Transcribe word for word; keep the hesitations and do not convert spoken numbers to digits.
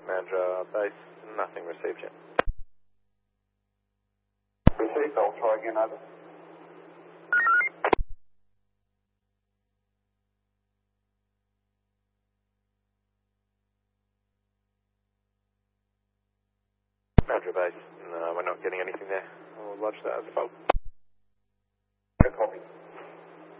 Mandra base, nothing received yet. Received, I'll try again, over. Mandra base, no, we're not getting anything there. We'll lodge that as a fault. Copy.